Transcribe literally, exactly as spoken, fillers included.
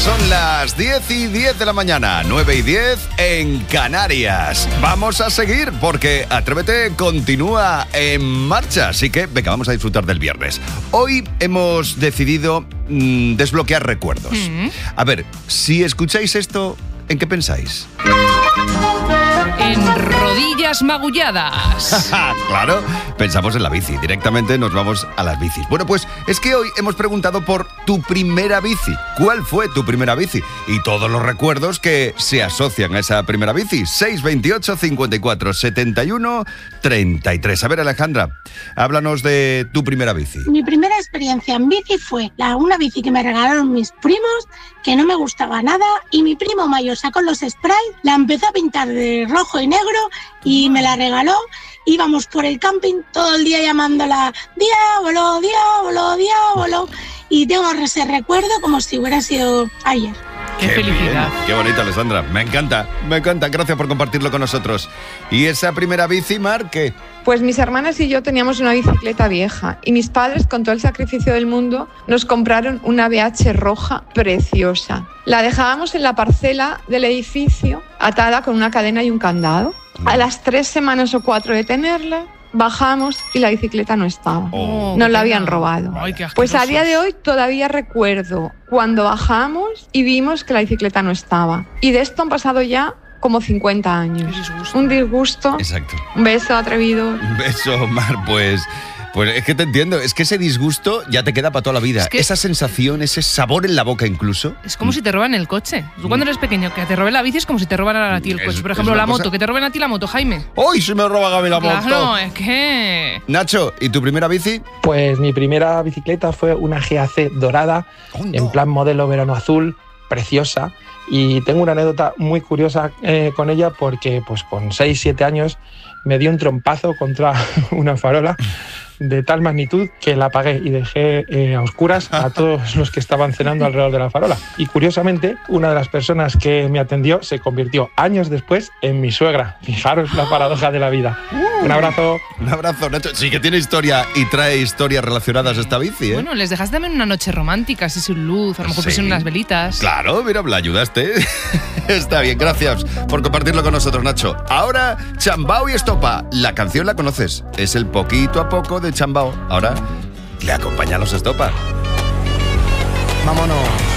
Son las diez y diez de la mañana, nueve y diez en Canarias. Vamos a seguir porque Atrévete continúa en marcha, así que venga, vamos a disfrutar del viernes. Hoy hemos decidido mmm, desbloquear recuerdos. Mm. A ver, si escucháis esto, ¿en qué pensáis? En rodillas magulladas. Claro, pensamos en la bici. Directamente nos vamos a las bicis. Bueno, pues es que hoy hemos preguntado por tu primera bici. ¿Cuál fue tu primera bici? Y todos los recuerdos que se asocian a esa primera bici. seis veintiocho, cincuenta y cuatro, setenta y uno, treinta y tres. A ver, Alejandra, háblanos de tu primera bici. Mi primera experiencia en bici fue la, una bici que me regalaron mis primos, que no me gustaba nada, y mi primo mayor sacó los sprays, la empezó a pintar de rojo y negro y me la regaló. Íbamos por el camping todo el día llamándola Diablo, Diablo, Diablo, y tengo ese recuerdo como si hubiera sido ayer. ¡Qué, Qué felicidad! Bien. ¡Qué bonito, Alessandra! Me encanta, me encanta. Gracias por compartirlo con nosotros. ¿Y esa primera bici, Mar, qué? Pues mis hermanas y yo teníamos una bicicleta vieja y mis padres, con todo el sacrificio del mundo, nos compraron una B H roja preciosa. La dejábamos en la parcela del edificio atada con una cadena y un candado. A las tres semanas o cuatro de tenerla, bajamos y la bicicleta no estaba. Oh, Nos la habían robado. Ay, qué pues a día de hoy todavía recuerdo cuando bajamos y vimos que la bicicleta no estaba. Y de esto han pasado ya como cincuenta años. Disgusto. Un disgusto. Exacto. Un beso, atrevido. Un beso, Mar, pues... Pues es que te entiendo, es que ese disgusto ya te queda para toda la vida. Es que esa sensación, ese sabor en la boca incluso. Es como mm. si te roban el coche. Tú cuando eres pequeño, que te roben la bici es como si te robaran a ti el coche. Es, Por ejemplo, la cosa... moto, que te roben a ti la moto, Jaime. ¡Uy, se me roban a mí la claro, moto! Claro, es que... Nacho, ¿y tu primera bici? Pues mi primera bicicleta fue una G A C dorada, oh, no. en plan modelo verano azul, preciosa. Y tengo una anécdota muy curiosa eh, con ella porque pues con seis siete años me dio un trompazo contra una farola de tal magnitud que la apagué y dejé eh, a oscuras a todos los que estaban cenando alrededor de la farola. Y curiosamente, una de las personas que me atendió se convirtió años después en mi suegra. Fijaros la paradoja de la vida. Uh, un abrazo. Un abrazo, Nacho. Sí que tiene historia y trae historias relacionadas a esta bici, ¿eh? Bueno, les dejaste también una noche romántica, así sin luz, a lo mejor sí. pusieron unas velitas. Claro, mira, la ayudaste. Está bien, gracias por compartirlo con nosotros, Nacho. Ahora, Chambao y Estopa. La canción la conoces. Es el poquito a poco de Chambao. Ahora le acompaña a los Estopa. Vámonos.